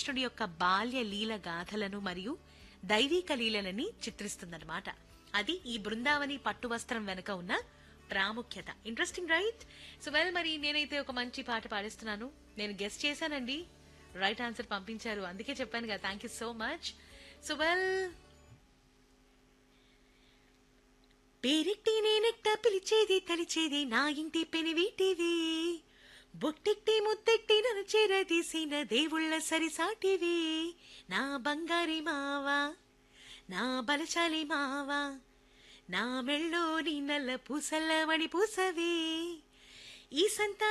శ్రీకృష్ణుడి యొక్క బాల్య లీల గాథలను మరియు దైవీక లీలలని చిత్రిస్తుందన్నమాట. అది ఈ బృందావని పట్టు వస్త్రం వెనుక ఉన్న ప్రాముఖ్యత. Interesting right? సో వెల్, మరి నేనైతే ఒక మంచి పాట పాడిస్తున్నాను. నేను గెస్ట్ చేశానండి, రైట్ ఆన్సర్ పంపించారు, అందుకే చెప్పాను కదా. Thank you so much. So well, పేరెట్టి నేనెట్ట పిలిచేది తలిచేది నా ఇంటి పెనివీటివి, బొట్టెట్టి ముద్దెట్టి నన్ను చేరదీసిన దేవుళ్ళ సరిసాటివి, నా బంగారి మావా నా బలశాలి మావా, నా మెళ్ళోని నల్ల పూసల్ల మణి పూసవే, ఈ సంత